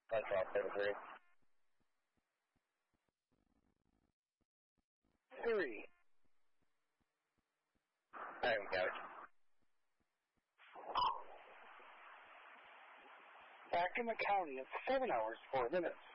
That's all, 33. 3. I am couch. Back in the county at 7 hours, 4 minutes.